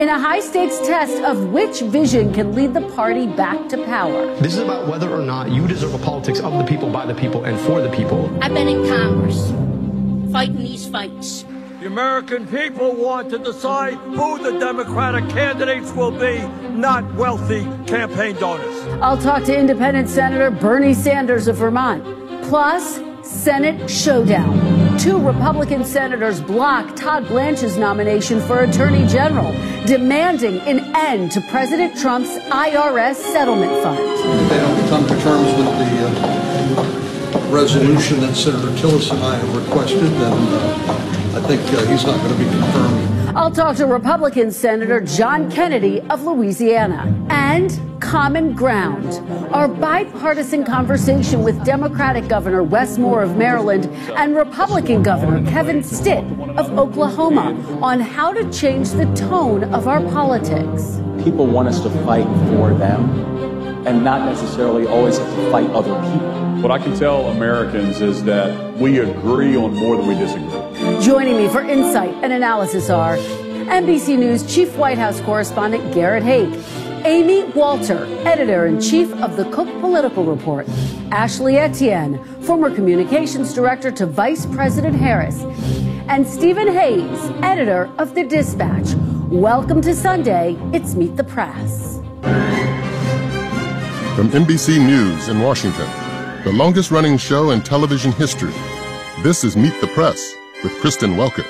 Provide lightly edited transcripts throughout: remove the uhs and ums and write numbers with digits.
in a high-stakes test of which vision can lead the party back to power. This is about whether or not you deserve a politics of the people, by the people, and for the people. I've been in Congress, fighting these fights. The American people want to decide who the Democratic candidates will be, not wealthy campaign donors. I'll talk to Independent Senator Bernie Sanders of Vermont. Plus, Senate showdown. 2 Republican senators block Todd Blanche's nomination for Attorney General, demanding an end to President Trump's IRS settlement fund. If they don't come to terms with the resolution that Senator Tillis and I have requested, then I think he's not going to be confirmed. I'll talk to Republican Senator John Kennedy of Louisiana. And Common Ground, our bipartisan conversation with Democratic Governor Wes Moore of Maryland and Republican Governor Kevin Stitt of Oklahoma on how to change the tone of our politics. People want us to fight for them and not necessarily always have to fight other people. What I can tell Americans is that we agree on more than we disagree. Joining me for insight and analysis are NBC News Chief White House Correspondent Garrett Haake, Amy Walter, Editor-in-Chief of the Cook Political Report, Ashley Etienne, former Communications Director to Vice President Harris, and Stephen Hayes, Editor of The Dispatch. Welcome to Sunday. It's Meet the Press. From NBC News in Washington, the longest-running show in television history, this is Meet the Press with Kristen Welker.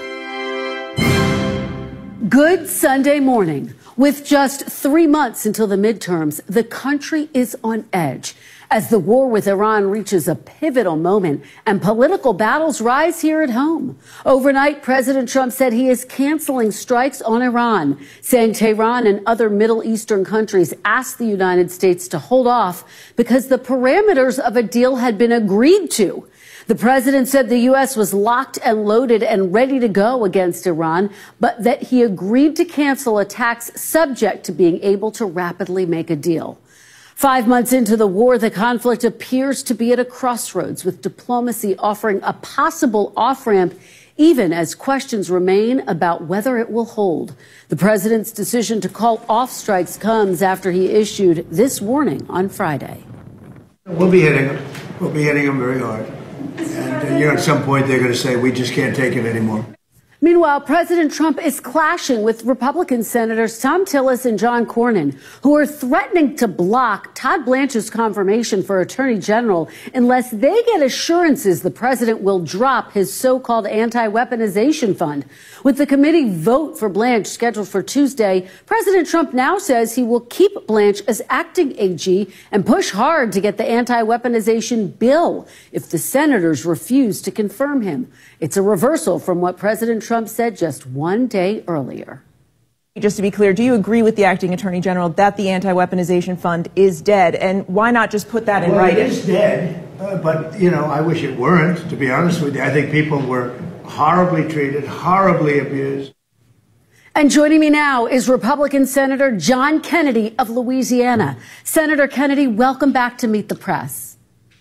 Good Sunday morning. With just 3 months until the midterms, the country is on edge as the war with Iran reaches a pivotal moment and political battles rise here at home. Overnight, President Trump said he is canceling strikes on Iran, saying Tehran and other Middle Eastern countries asked the United States to hold off because the parameters of a deal had been agreed to. The president said the U.S. was locked and loaded and ready to go against Iran, but that he agreed to cancel attacks subject to being able to rapidly make a deal. 5 months into the war, the conflict appears to be at a crossroads, with diplomacy offering a possible off-ramp, even as questions remain about whether it will hold. The president's decision to call off strikes comes after he issued this warning on Friday. We'll be hitting them. We'll be hitting them very hard. And, at some point they're going to say, we just can't take it anymore. Meanwhile, President Trump is clashing with Republican Senators Thom Tillis and John Cornyn, who are threatening to block Todd Blanche's confirmation for Attorney General unless they get assurances the president will drop his so-called anti-weaponization fund. With the committee vote for Blanche scheduled for Tuesday, President Trump now says he will keep Blanche as acting AG and push hard to get the anti-weaponization bill if the senators refuse to confirm him. It's a reversal from what President Trump said just 1 day earlier. Just to be clear, do you agree with the acting attorney general that the anti-weaponization fund is dead? And why not just put that in writing? It is dead, but, I wish it weren't, to be honest with you. I think people were horribly treated, horribly abused. And joining me now is Republican Senator John Kennedy of Louisiana. Senator Kennedy, welcome back to Meet the Press.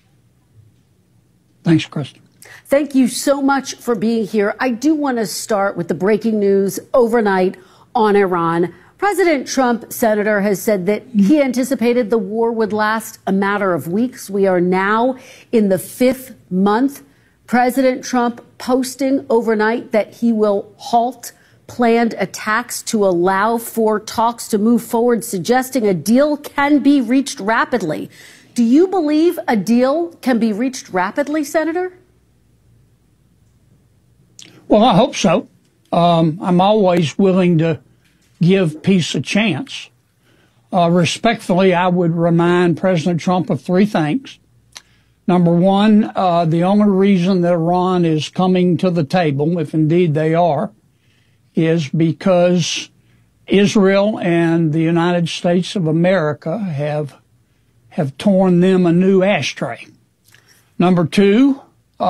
Thanks, Kristen. Thank you so much for being here. I do want to start with the breaking news overnight on Iran. President Trump, Senator, has said that he anticipated the war would last a matter of weeks. We are now in the 5th month. President Trump posting overnight that he will halt planned attacks to allow for talks to move forward, suggesting a deal can be reached rapidly. Do you believe a deal can be reached rapidly, Senator? Well, I hope so. I'm always willing to give peace a chance. Respectfully, I would remind President Trump of 3 things. Number one, the only reason that Iran is coming to the table, if indeed they are, is because Israel and the United States of America have torn them a new ashtray. Number two,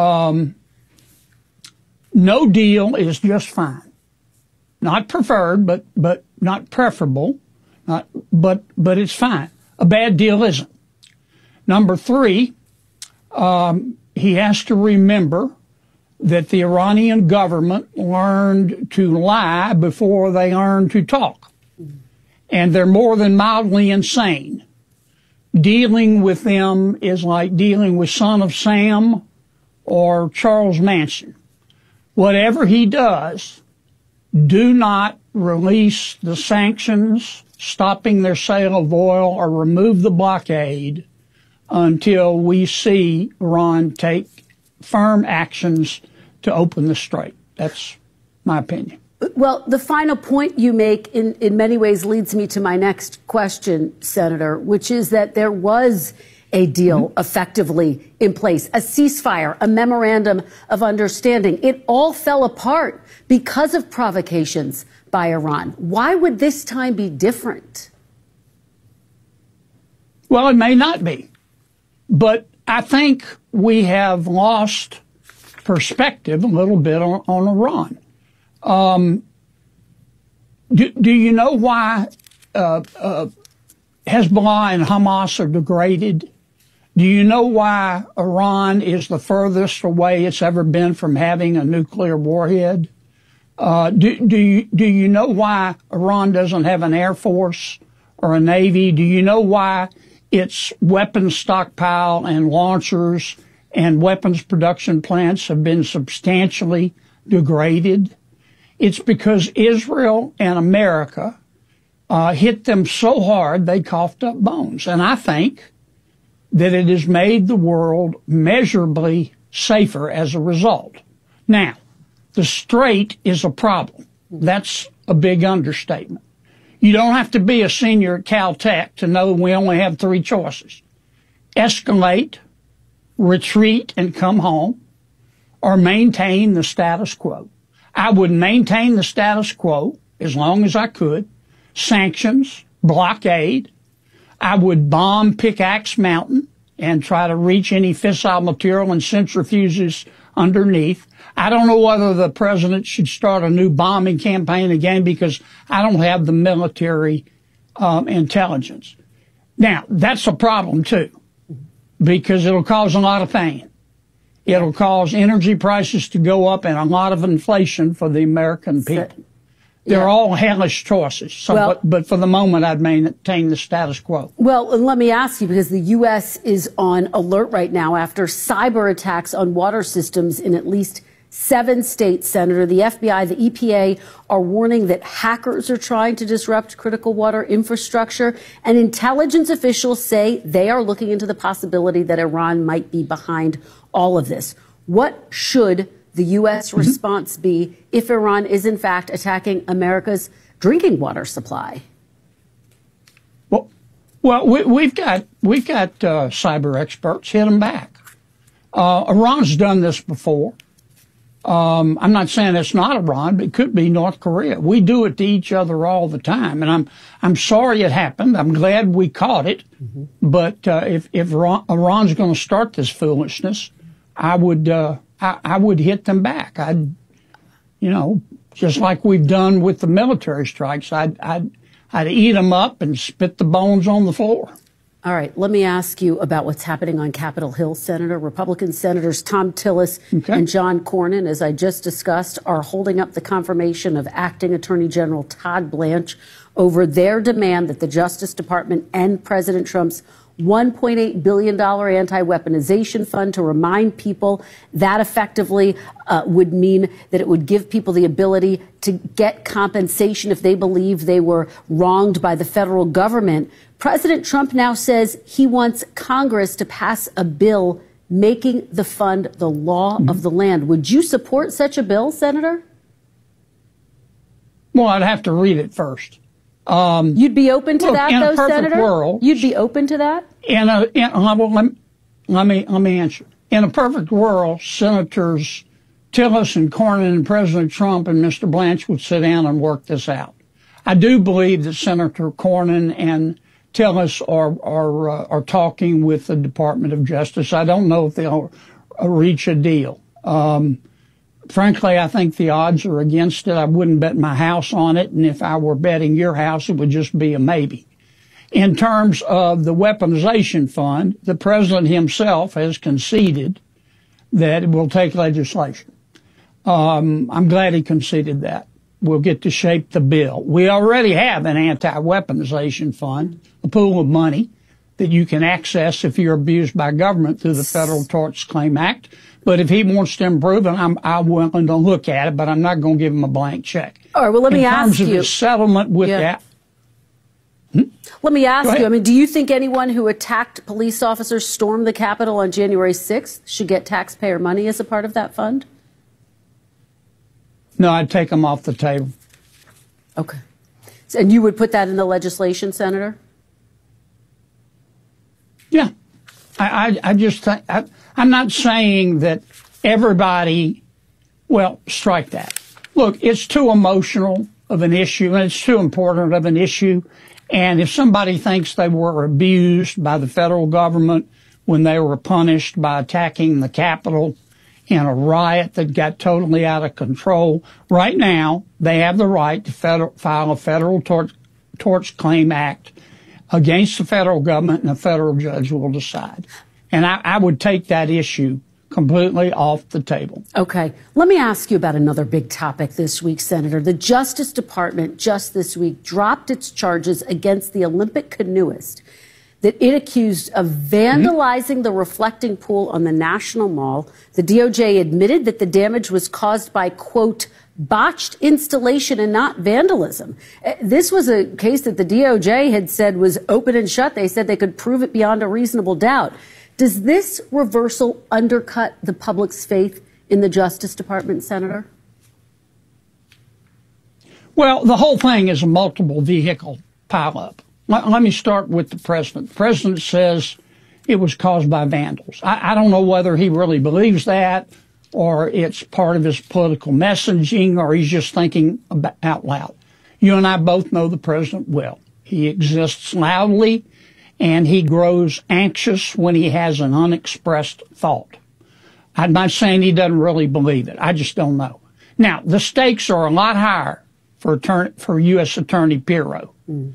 no deal is just fine. Not preferred, but not preferable. But it's fine. A bad deal isn't. Number three, he has to remember that the Iranian government learned to lie before they learned to talk. And they're more than mildly insane. Dealing with them is like dealing with Son of Sam or Charles Manson. Whatever he does, do not release the sanctions, stopping their sale of oil, or remove the blockade until we see Iran take firm actions to open the strait. That's my opinion. Well, the final point you make in many ways leads me to my next question, Senator, which is that there was a deal effectively in place, a ceasefire, a memorandum of understanding. It all fell apart because of provocations by Iran. Why would this time be different? Well, it may not be. But I think we have lost perspective a little bit on Iran. Do you know why Hezbollah and Hamas are degraded? Do you know why Iran is the furthest away it's ever been from having a nuclear warhead? Do you know why Iran doesn't have an air force or a navy? Do you know why its weapons stockpile and launchers and weapons production plants have been substantially degraded? It's because Israel and America hit them so hard they coughed up bones. And I think that it has made the world measurably safer as a result. Now, the strait is a problem. That's a big understatement. You don't have to be a senior at Caltech to know we only have three choices: escalate, retreat, and come home, or maintain the status quo. I would maintain the status quo as long as I could. Sanctions, blockade. I would bomb Pickaxe Mountain and try to reach any fissile material and centrifuges underneath. I don't know whether the president should start a new bombing campaign again because I don't have the military intelligence. Now, that's a problem too, because it'll cause a lot of pain. It'll cause energy prices to go up and a lot of inflation for the American people. They're all hellish choices. So, well, but for the moment, I'd maintain the status quo. Well, and let me ask you, because the U.S. is on alert right now after cyber attacks on water systems in at least 7 states, Senator. The FBI, the EPA are warning that hackers are trying to disrupt critical water infrastructure. And intelligence officials say they are looking into the possibility that Iran might be behind all of this. What should the U.S. response be if Iran is, in fact, attacking America's drinking water supply? Well, we've got cyber experts. Hit them back. Iran's done this before. I'm not saying it's not Iran, but it could be North Korea. We do it to each other all the time, and I'm sorry it happened. I'm glad we caught it. But if Iran's going to start this foolishness, I would hit them back. Just like we've done with the military strikes, I'd eat them up and spit the bones on the floor. All right, let me ask you about what's happening on Capitol Hill, Senator. Republican Senators Thom Tillis and John Cornyn, as I just discussed, are holding up the confirmation of Acting Attorney General Todd Blanche over their demand that the Justice Department end President Trump's $1.8 billion anti-weaponization fund. To remind people, that effectively would mean that it would give people the ability to get compensation if they believe they were wronged by the federal government. President Trump now says he wants Congress to pass a bill making the fund the law of the land. Would you support such a bill, Senator? Well, I'd have to read it first. You'd be open to that, though, Senator? World, you'd be open to that? Let me answer. In a perfect world, Senators Tillis and Cornyn and President Trump and Mr. Blanche would sit down and work this out. I do believe that Senator Cornyn and Tillis are talking with the Department of Justice. I don't know if they'll reach a deal. Frankly, I think the odds are against it. I wouldn't bet my house on it, and if I were betting your house, it would just be a maybe. In terms of the weaponization fund, the president himself has conceded that it will take legislation. I'm glad he conceded that. will get to shape the bill. We already have an anti-weaponization fund, a pool of money that you can access if you're abused by government through the Federal Tort Claims Act. But if he wants to improve it, I'm willing to look at it, but I'm not going to give him a blank check. All right, well, let me ask you. In terms of the settlement with that. Let me ask you, I mean, do you think anyone who attacked police officers, stormed the Capitol on January 6th should get taxpayer money as a part of that fund? No, I'd take them off the table. Okay. And you would put that in the legislation, Senator? Yeah. I just think, I'm not saying that everybody, well, strike that. Look, it's too emotional of an issue, and it's too important of an issue. And if somebody thinks they were abused by the federal government when they were punished by attacking the Capitol in a riot that got totally out of control, right now they have the right to file a Federal Tort Claims Act against the federal government, and a federal judge will decide. And I would take that issue completely off the table. Okay. Let me ask you about another big topic this week, Senator. The Justice Department just this week dropped its charges against the Olympic canoeist that it accused of vandalizing the reflecting pool on the National Mall. The DOJ admitted that the damage was caused by, quote, botched installation and not vandalism. This was a case that the DOJ had said was open and shut. They said they could prove it beyond a reasonable doubt. Does this reversal undercut the public's faith in the Justice Department, Senator? Well, the whole thing is a multiple vehicle pileup. Let me start with the president. The president says it was caused by vandals. I don't know whether he really believes that, or it's part of his political messaging, or he's just thinking out loud. You and I both know the president well. He exists loudly, and he grows anxious when he has an unexpressed thought. I'm not saying he doesn't really believe it. I just don't know. Now, the stakes are a lot higher for U.S. Attorney Pirro.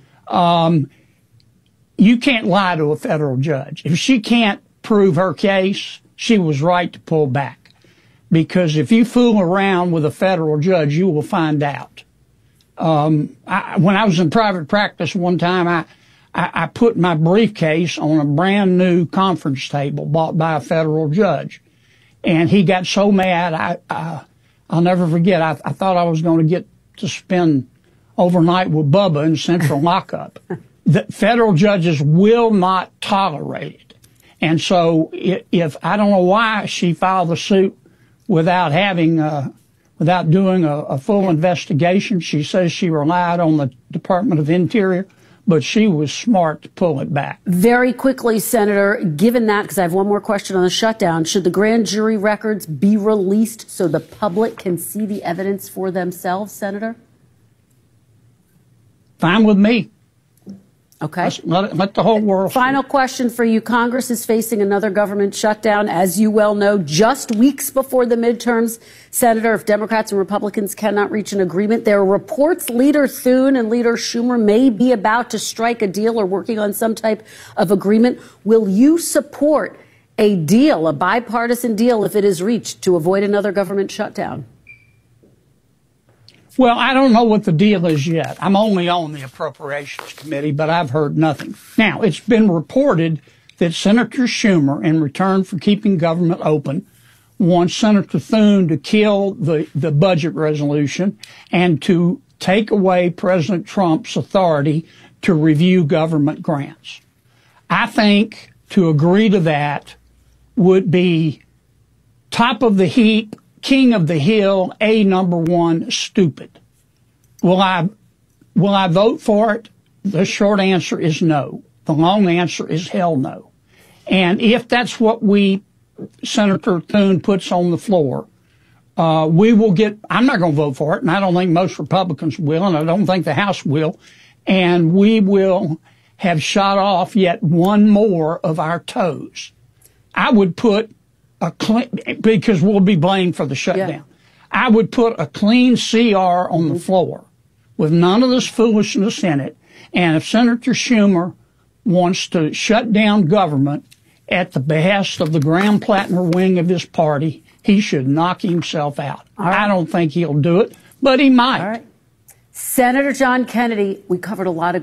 You can't lie to a federal judge. If she can't prove her case, she was right to pull back. Because if you fool around with a federal judge, you will find out. When I was in private practice one time, I put my briefcase on a brand new conference table bought by a federal judge. And he got so mad, I'll never forget, I thought I was going to get to spend overnight with Bubba in central lockup. The federal judges will not tolerate it. And so if I don't know why she filed the suit without doing a full investigation. She says she relied on the Department of Interior, but she was smart to pull it back. Very quickly, Senator, given that, because I have one more question on the shutdown, should the grand jury records be released so the public can see the evidence for themselves, Senator? Fine with me. Okay. Let the whole world see. Final question for you. Congress is facing another government shutdown, as you well know, just weeks before the midterms. Senator, if Democrats and Republicans cannot reach an agreement, there are reports Leader Thune and Leader Schumer may be about to strike a deal or working on some type of agreement. Will you support a deal, a bipartisan deal, if it is reached, to avoid another government shutdown? Well, I don't know what the deal is yet. I'm only on the Appropriations Committee, but I've heard nothing. Now, it's been reported that Senator Schumer, in return for keeping government open, wants Senator Thune to kill the budget resolution and to take away President Trump's authority to review government grants. I think to agree to that would be top of the heap, king of the hill, number one, stupid. Will I vote for it? The short answer is no. The long answer is hell no. And if that's what Senator Thune puts on the floor, we will get, I'm not going to vote for it, and I don't think most Republicans will, and I don't think the House will, and we will have shot off yet one more of our toes. I would put because we'll be blamed for the shutdown. Yeah. I would put a clean CR on the floor with none of this foolishness in it. And if Senator Schumer wants to shut down government at the behest of the Graham-Plattner wing of his party, he should knock himself out. Right. I don't think he'll do it, but he might. All right. Senator John Kennedy, we covered a lot of